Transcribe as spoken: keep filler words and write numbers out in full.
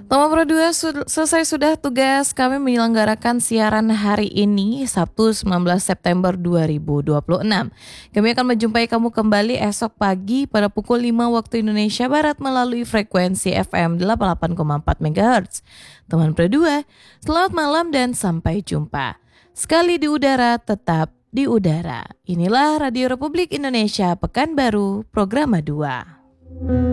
Teman Pro dua sud- selesai sudah tugas kami menyelenggarakan siaran hari ini Sabtu sembilan belas September dua ribu dua puluh enam. Kami akan menjumpai kamu kembali esok pagi pada pukul lima waktu Indonesia Barat melalui frekuensi F M delapan puluh delapan koma empat megahertz. Teman Pro dua, selamat malam dan sampai jumpa. Sekali di udara, tetap di udara. Inilah Radio Republik Indonesia Pekanbaru, Programa dua.